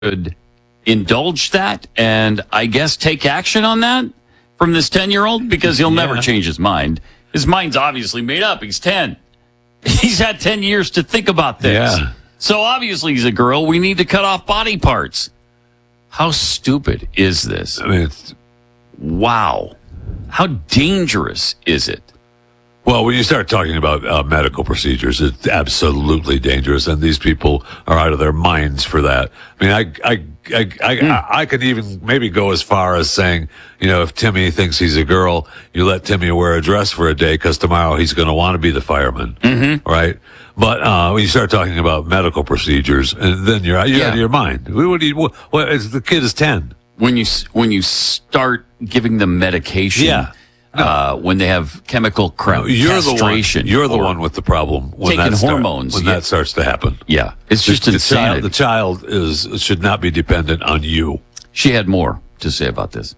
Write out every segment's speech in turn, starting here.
should indulge that and I guess take action on that from this 10-year-old because he'll never change his mind. His mind's obviously made up. He's 10. He's had 10 years to think about this. Yeah. So obviously he's a girl. We need to cut off body parts. How stupid is this? I mean, Wow. How dangerous is it? well, when you start talking about medical procedures, it's absolutely dangerous, and these people are out of their minds for that. I mean, I could even maybe go as far as saying, if Timmy thinks he's a girl, you let Timmy wear a dress for a day because tomorrow he's going to want to be the fireman, right? But when you start talking about medical procedures, and then you're out of your mind. The kid is 10. When you start giving them medication, when they have chemical castration, you're the one with the problem. When taking hormones. That starts to happen. Yeah, it's just insanity. The child should not be dependent on you. She had more to say about this.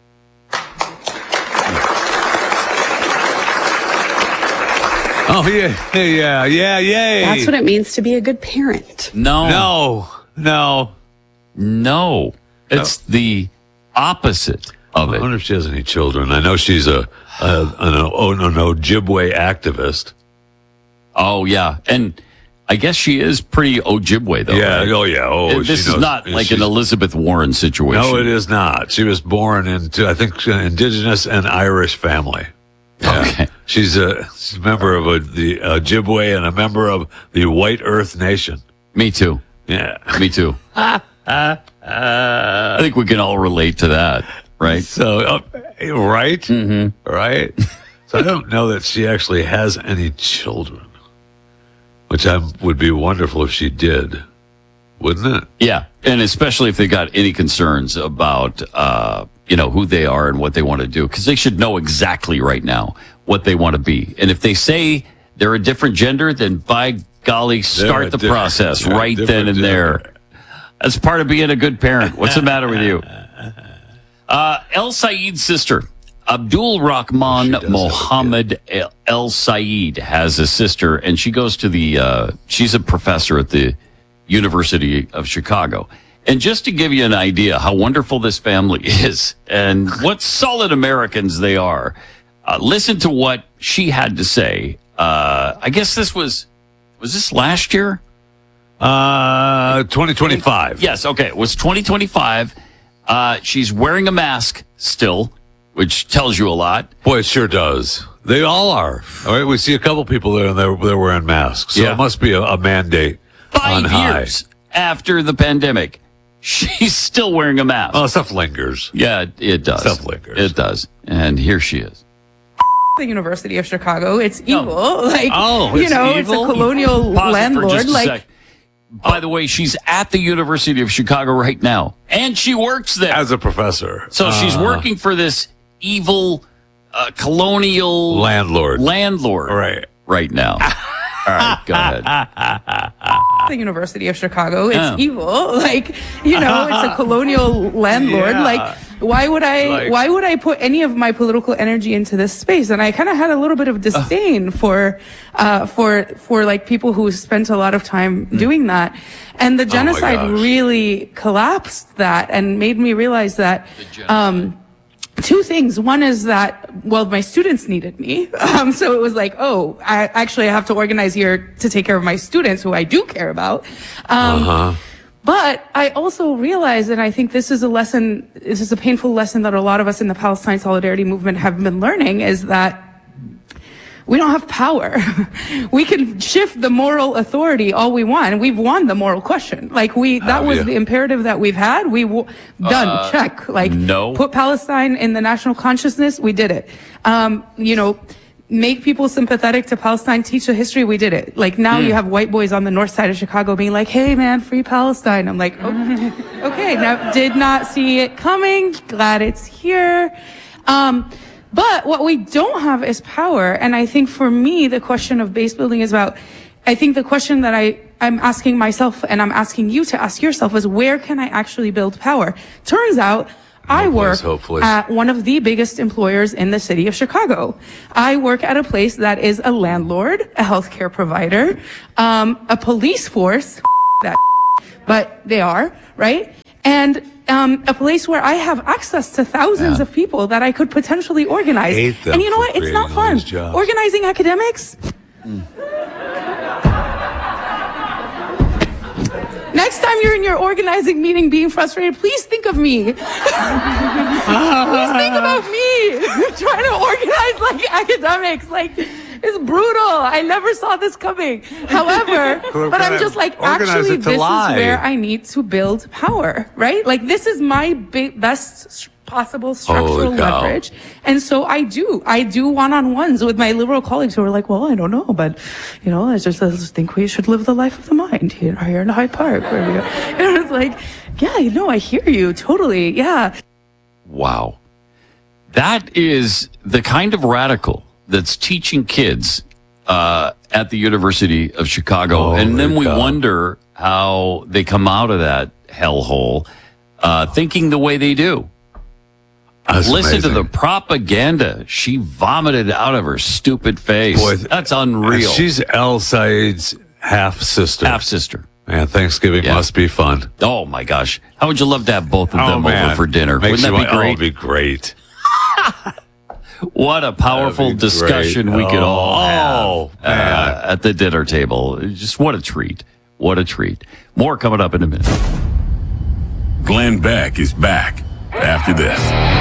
Oh, yeah. That's what it means to be a good parent. No. It's the opposite of I it. wonder if she has any children. I know she's an Ojibwe activist. Oh, yeah. And I guess she is pretty Ojibwe, though. Yeah. Right? Oh, yeah. Oh, this is not like an Elizabeth Warren situation. No, it is not. She was born into, I think, an indigenous and Irish family. Yeah. Okay. She's a member of the Ojibwe and a member of the White Earth Nation. Me too. Yeah. Me too. I think we can all relate to that, right? So, right? Mm-hmm. Right? So I don't know that she actually has any children, which would be wonderful if she did, wouldn't it? Yeah, and especially if they got any concerns about, who they are and what they want to do, because they should know exactly right now what they want to be. And if they say they're a different gender, then by golly, start the process right then and there. That's part of being a good parent. What's the matter with you? El Sayed's sister, Abdul Rahman Mohammed El Sayed, has a sister, and she goes to she's a professor at the University of Chicago. And just to give you an idea how wonderful this family is and what solid Americans they are, listen to what she had to say. I guess this was this last year? 2025. Yes, okay. It was 2025. She's wearing a mask still, which tells you a lot. Boy, it sure does. They all are. All right, we see a couple people there, and they're wearing masks. So it must be a mandate. 5 years after the pandemic, she's still wearing a mask. Well, stuff lingers. Yeah, it does. Stuff lingers. It does. And here she is. The University of Chicago. It's evil. It's a colonial Pause it for landlord. just a sec. By the way, she's at the University of Chicago right now, and she works there As a professor. So she's working for this evil colonial landlord right now. All right, go ahead. The University of Chicago. It's evil. It's a colonial landlord. Yeah. Why would I put any of my political energy into this space? And I kind of had a little bit of disdain for people who spent a lot of time doing that. And the genocide really collapsed that and made me realize that, two things. One is that, my students needed me. So it was like, I have to organize here to take care of my students who I do care about. But I also realized, and I think this is a painful lesson that a lot of us in the Palestine Solidarity Movement have been learning, is that we don't have power. We can shift the moral authority all we want, and we've won the moral question. That was the imperative that we've had. Done, check. No. Put Palestine in the national consciousness, we did it. Make people sympathetic to Palestine, teach the history, we did it. Now you have white boys on the north side of Chicago being like, hey man, free Palestine. I'm like, okay, now did not see it coming, glad it's here. But what we don't have is power. And I think for me, the question of base building is the question that I'm asking myself and I'm asking you to ask yourself is, where can I actually build power? Turns out, I work at one of the biggest employers in the city of Chicago. I work at a place that is a landlord, a healthcare provider, a police force, that but they are, right? And a place where I have access to thousands of people that I could potentially organize. Hate them and you know for what? It's not creating all fun. these jobs. Organizing academics. Next time you're in your organizing meeting being frustrated, please think of me. Please think about me trying to organize like academics. Like, it's brutal. I never saw this coming. However, but I'm just like, actually, this is where I need to build power, right? Like, this is my best possible structural leverage. And so I do one-on-ones with my liberal colleagues who are like, well, I don't know, but, you know, I just think we should live the life of the mind here in Hyde Park. Where we are. And it's like, yeah, you know, I hear you totally. Yeah. Wow. That is the kind of radical that's teaching kids at the University of Chicago. And then we wonder how they come out of that hellhole thinking the way they do. That's Listen amazing. to the propaganda she vomited out of her stupid face. Boy, that's unreal. She's El Sayed's half-sister. Half-sister. Man, Thanksgiving must be fun. Oh, my gosh. How would you love to have both of them over for dinner? Wouldn't that be great? It'd be great. What a powerful discussion we could all have at the dinner table. Just what a treat. What a treat. More coming up in a minute. Glenn Beck is back after this.